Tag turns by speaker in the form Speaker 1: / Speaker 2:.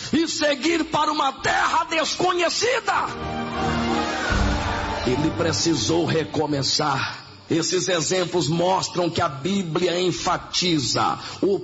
Speaker 1: e seguir para uma terra desconhecida. Ele precisou recomeçar. Esses exemplos mostram que a Bíblia enfatiza o